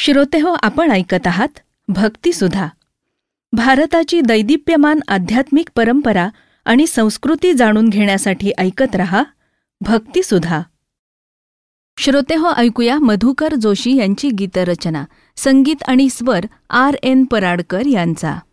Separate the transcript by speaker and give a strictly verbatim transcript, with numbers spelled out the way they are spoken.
Speaker 1: श्रोतेहो, आपण ऐकत आहात भक्तिसुधा. भारताची दैदिप्यमान आध्यात्मिक परंपरा आणि संस्कृती जाणून घेण्यासाठी ऐकत रहा भक्तिसुधा. श्रोतेहो, ऐकूया मधुकर जोशी यांची गीतरचना. संगीत आणि स्वर आर एन पराडकर यांचा.